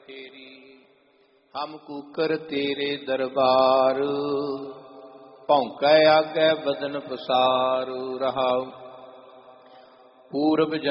फेरी, हम कूकर तेरे दरबार, भौंकै आगे बदन पसार। रहाउ पूरब